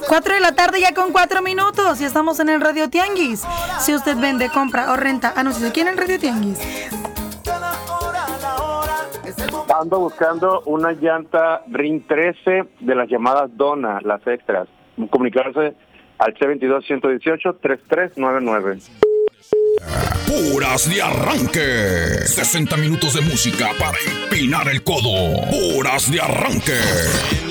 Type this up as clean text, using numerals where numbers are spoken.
4 de la tarde ya con 4 minutos y estamos en el Radio Tianguis. Si usted vende, compra o renta, anuncios aquí en el Radio Tianguis. Ando buscando una llanta Ring 13 de las llamadas Dona, las extras. Comunicarse al C22-118-3399. Puras de arranque. 60 minutos de música para empinar el codo. Puras de arranque.